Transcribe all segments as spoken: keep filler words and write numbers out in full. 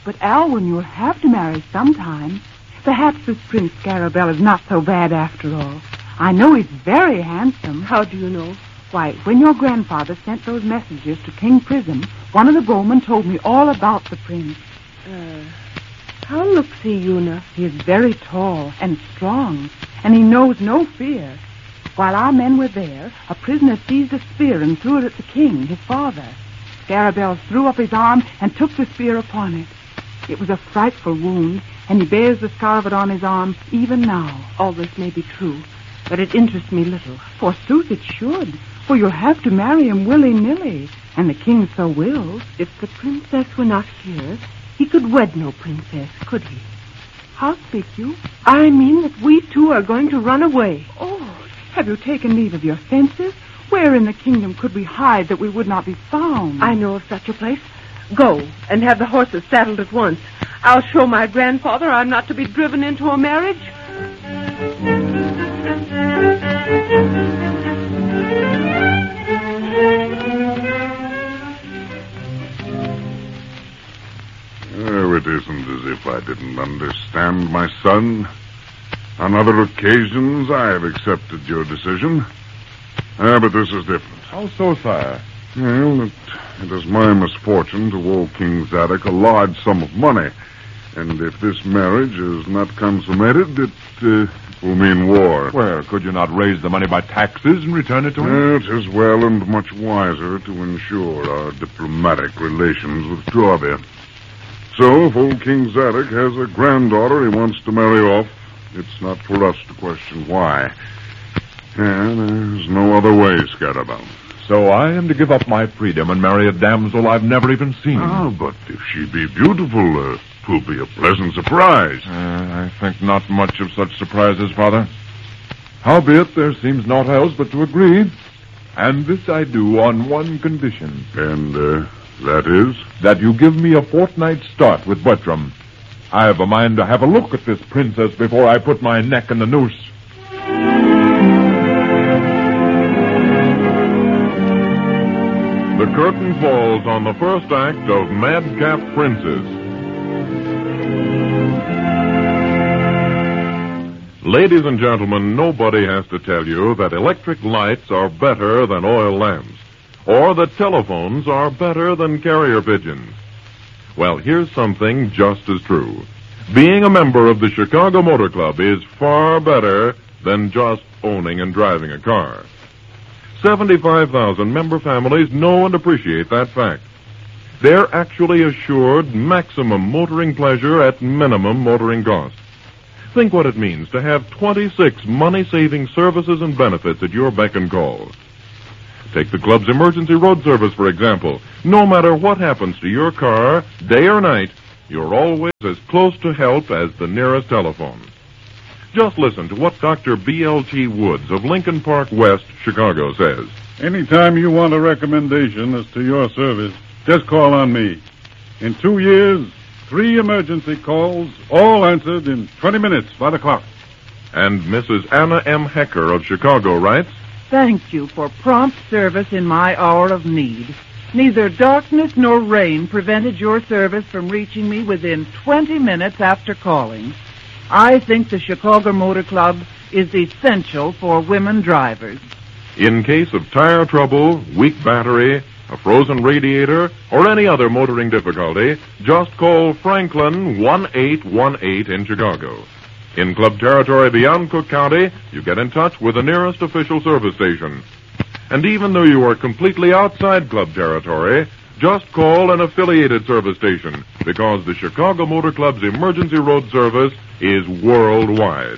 But, Alwyn, you'll have to marry sometime. Perhaps this Prince Scarabell is not so bad after all. I know he's very handsome. How do you know? Why, when your grandfather sent those messages to King Prism, one of the bowmen told me all about the prince. Uh, how looks he, Una? He is very tall and strong, and he knows no fear. While our men were there, a prisoner seized a spear and threw it at the king, his father. Scarabell threw up his arm and took the spear upon it. It was a frightful wound, and he bears the scar of it on his arm even now. All this may be true, but it interests me little. Forsooth it should, for you'll have to marry him willy-nilly, and the king so wills. If the princess were not here, he could wed no princess, could he? How speak you? I mean that we two are going to run away. Oh, have you taken leave of your senses? Where in the kingdom could we hide that we would not be found? I know of such a place. Go, and have the horses saddled at once. I'll show my grandfather I'm not to be driven into a marriage. Oh, it isn't as if I didn't understand, my son. On other occasions, I have accepted your decision. Ah, but this is different. How so, sire? Well, it, it is my misfortune to owe King Zadok a large sum of money. And if this marriage is not consummated, it uh, will mean war. Well, could you not raise the money by taxes and return it to him? It is well and much wiser to ensure our diplomatic relations with Torby. So, if old King Zadok has a granddaughter he wants to marry off, it's not for us to question why. And there's no other way, Scarabell. So I am to give up my freedom and marry a damsel I've never even seen. Ah, but if she be beautiful, uh, 'twill be a pleasant surprise. Uh, I think not much of such surprises, Father. Howbeit, there seems naught else but to agree. And this I do on one condition. And, uh, that is? That you give me a fortnight's start with Bertram. I have a mind to have a look at this princess before I put my neck in the noose. The curtain falls on the first act of Madcap Princes. Ladies and gentlemen, nobody has to tell you that electric lights are better than oil lamps, or that telephones are better than carrier pigeons. Well, here's something just as true. Being a member of the Chicago Motor Club is far better than just owning and driving a car. seventy-five thousand member families know and appreciate that fact. They're actually assured maximum motoring pleasure at minimum motoring cost. Think what it means to have twenty-six money-saving services and benefits at your beck and call. Take the club's emergency road service, for example. No matter what happens to your car, day or night, you're always as close to help as the nearest telephone. Just listen to what Doctor B L T Woods of Lincoln Park West, Chicago, says. Anytime you want a recommendation as to your service, just call on me. In two years, three emergency calls, all answered in twenty minutes by the clock. And Missus Anna M. Hecker of Chicago writes, Thank you for prompt service in my hour of need. Neither darkness nor rain prevented your service from reaching me within twenty minutes after calling. I think the Chicago Motor Club is essential for women drivers. In case of tire trouble, weak battery, a frozen radiator, or any other motoring difficulty, just call Franklin one eight one eight in Chicago. In club territory beyond Cook County, you get in touch with the nearest official service station. And even though you are completely outside club territory, just call an affiliated service station, because the Chicago Motor Club's emergency road service is worldwide.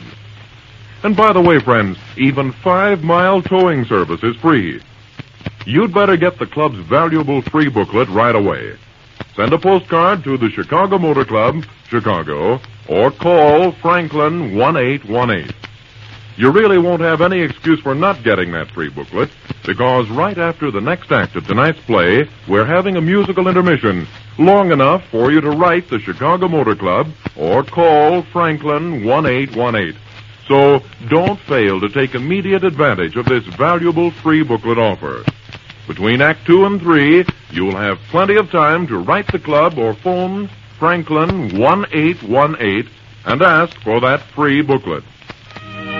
And by the way, friends, even five-mile towing service is free. You'd better get the club's valuable free booklet right away. Send a postcard to the Chicago Motor Club, Chicago, or call Franklin one eight one eight. You really won't have any excuse for not getting that free booklet, because right after the next act of tonight's play, we're having a musical intermission, long enough for you to write the Chicago Motor Club or call Franklin one eight one eight. So don't fail to take immediate advantage of this valuable free booklet offer. Between Act Two and Three, you'll have plenty of time to write the club or phone Franklin one eight one eight and ask for that free booklet.